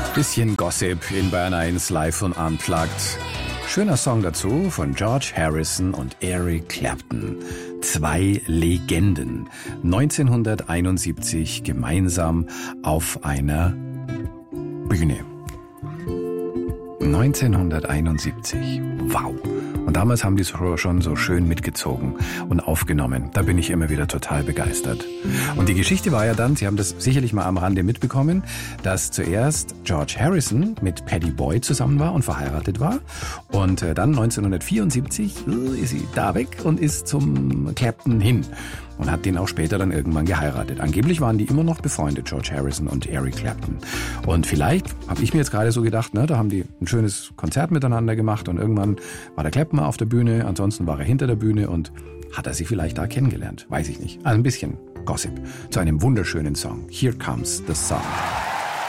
Bisschen Gossip in Bayern 1 live und unplugged. Schöner Song dazu von George Harrison und Eric Clapton. Zwei Legenden. 1971 gemeinsam auf einer Bühne. 1971. Wow. Und damals haben die es schon so schön mitgezogen und aufgenommen. Da bin ich immer wieder total begeistert. Und die Geschichte war ja dann, Sie haben das sicherlich mal am Rande mitbekommen, dass zuerst George Harrison mit Pattie Boyd zusammen war und verheiratet war. Und dann 1974 ist sie da weg und ist zum Clapton hin. Und hat den auch später dann irgendwann geheiratet. Angeblich waren die immer noch befreundet, George Harrison und Eric Clapton. Und vielleicht, habe ich mir jetzt gerade so gedacht, da haben die ein schönes Konzert miteinander gemacht und irgendwann war der Clapton mal auf der Bühne, ansonsten war er hinter der Bühne und hat er sie vielleicht da kennengelernt? Weiß ich nicht. Also ein bisschen Gossip zu einem wunderschönen Song. Here Comes the Sun.